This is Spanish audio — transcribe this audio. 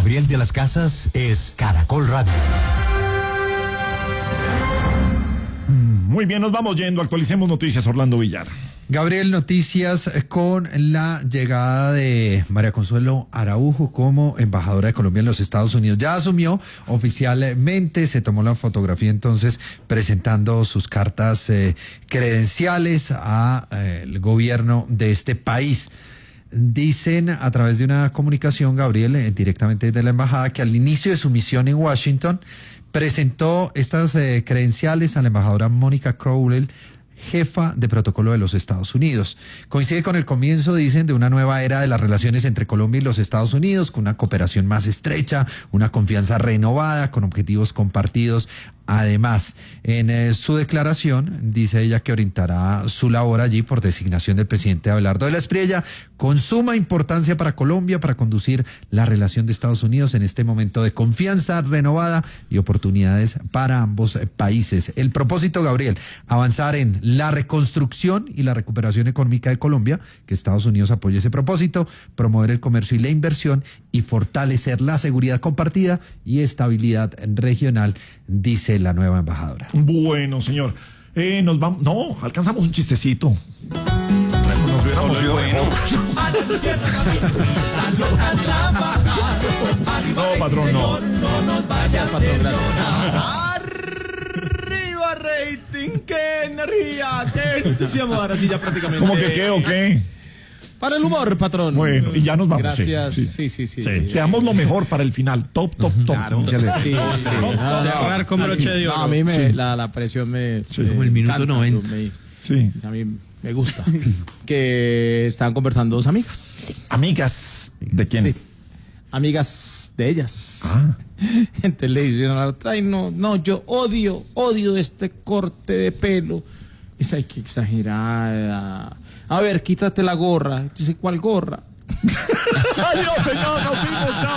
Gabriel de las Casas es Caracol Radio. Muy bien, nos vamos yendo. Actualicemos noticias, Orlando Villar. Gabriel, noticias con la llegada de María Consuelo Araujo como embajadora de Colombia en los Estados Unidos. Ya asumió oficialmente, se tomó la fotografía entonces presentando sus cartas credenciales al gobierno de este país. Dicen a través de una comunicación, Gabriel, directamente de la embajada, que al inicio de su misión en Washington presentó estas credenciales a la embajadora Mónica Crowell, jefa de protocolo de los Estados Unidos. Coincide con el comienzo, dicen, de una nueva era de las relaciones entre Colombia y los Estados Unidos, con una cooperación más estrecha, una confianza renovada, con objetivos compartidos. Además, en su declaración, dice ella que orientará su labor allí por designación del presidente Abelardo de la Espriella, con suma importancia para Colombia, para conducir la relación de Estados Unidos en este momento de confianza renovada y oportunidades para ambos países. El propósito, Gabriel, avanzar en la reconstrucción y la recuperación económica de Colombia, que Estados Unidos apoye ese propósito, promover el comercio y la inversión y fortalecer la seguridad compartida y estabilidad regional, dice la nueva embajadora. Bueno, señor, nos vamos. No, alcanzamos un chistecito. Nos hubiéramos ido mejor. No, patrón, no. No nos vayas, patrón, arriba rating, qué energía, qué entusiasmo. Ahora sí, ya prácticamente. ¿Cómo que qué o qué? Para el humor, patrón. Bueno, y ya nos vamos. Gracias. Sí. Dejamos lo mejor para el final. Top. Claro. Cerrar con broche de oro. A mí la presión me... Como el minuto 90. A mí me gusta. Que estaban conversando dos amigas. ¿Amigas de quién? Sí. Amigas de ellas. Ah. Entonces le dicen a la otra, ay, no, yo odio este corte de pelo. Dice, ay, qué exagerada. A ver, quítate la gorra. Dice, ¿cuál gorra? Adiós, señor, nos vimos, chao.